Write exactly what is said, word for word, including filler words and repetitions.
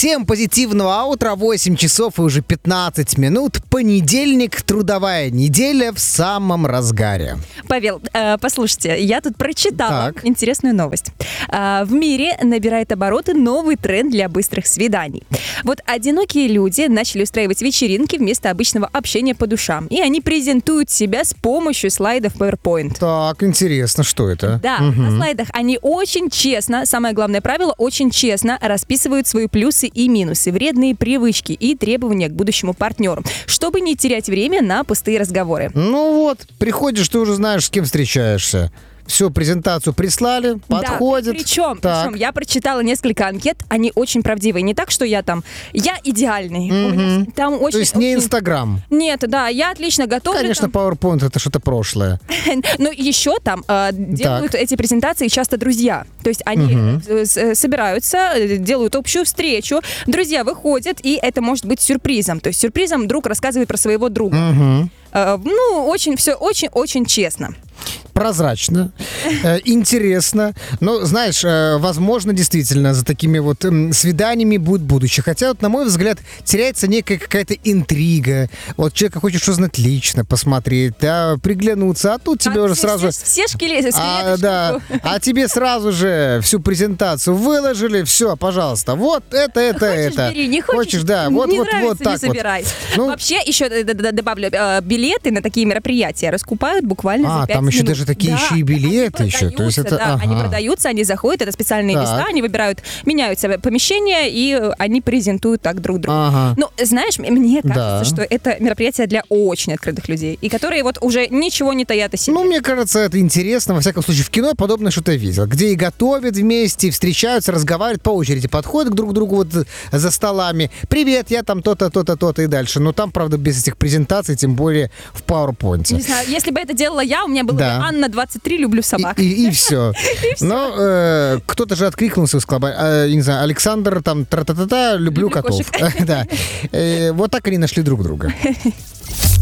Всем позитивного утра, восемь часов и уже пятнадцать минут. Понедельник, трудовая неделя в самом разгаре. Павел, э, послушайте, я тут прочитала Так. интересную новость. Э, в мире набирает обороты новый тренд для быстрых свиданий. Вот одинокие люди начали устраивать вечеринки вместо обычного общения по душам. И они презентуют себя с помощью слайдов PowerPoint. Так, интересно, что это? Да, Мгм. на слайдах они очень честно, самое главное правило, очень честно расписывают свои плюсы и минусы, вредные привычки и требования к будущему партнеру, чтобы не терять время на пустые разговоры. Ну вот, приходишь, ты уже знаешь, с кем встречаешься. Все, презентацию прислали, подходит. Да, причем, Так. причем я прочитала несколько анкет, они очень правдивые. Не так, что я там, я идеальный. У меня там очень, То есть не очень- Инстаграм. Нет, да, я отлично готовлю. Конечно, там. PowerPoint это что-то прошлое. Но еще там э, делают эти презентации часто друзья. То есть они э, с- собираются, э, делают общую встречу, друзья выходят, и это может быть сюрпризом. То есть сюрпризом друг рассказывает про своего друга. Э, ну, очень, все очень-очень честно. Прозрачно, э, интересно. Но, знаешь, э, возможно, действительно, за такими вот м, свиданиями будет будущее. Хотя, вот, на мой взгляд, теряется некая какая-то интрига. Вот человека хочешь узнать лично, посмотреть, да, приглянуться, а тут тебе А уже все, сразу... Все, все шкеле- А, скелеточки. да, а тебе сразу же всю презентацию выложили, все, пожалуйста, вот это, это, Хочешь, это. бери, не хочешь, да, вот, не вот, нравится, вот не так вот. собирай. Ну, Вообще, еще д- д- д- добавлю, э, билеты на такие мероприятия раскупают буквально А, за пять там еще минут. даже такие Да, еще и билеты они еще, то есть это- продаются, да, они ага. продаются, они заходят, это специальные Так. места, они выбирают, меняются помещения, и э, они презентуют так друг друга. Ага. Ну, знаешь, м- мне кажется, Да. что это мероприятие для очень открытых людей, и которые вот уже ничего не таят о себе. Ну, мне кажется, это интересно. Во всяком случае, в кино я подобное что-то видел. Где и готовят вместе, и встречаются, разговаривают по очереди, подходят друг к другу вот за столами. Привет, я там то-то, то-то, то-то и дальше. Но там, правда, без этих презентаций, тем более в PowerPoint. Не знаю, если бы это делала я, у меня было Да. бы Анна двадцать три, люблю собак. И, все. Но э, кто-то же откликнулся и сказал, э, я не знаю, Александр, там, тра-та-та-та, люблю Люблю котов. кошек. Да. Э, Вот так они нашли друг друга.